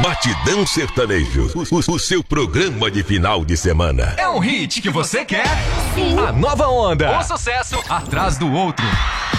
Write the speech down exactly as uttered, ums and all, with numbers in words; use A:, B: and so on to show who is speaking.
A: Batidão Sertanejo, o, o, o seu programa de final de semana.
B: É um hit que você quer? Sim. A nova onda. Um sucesso atrás do outro.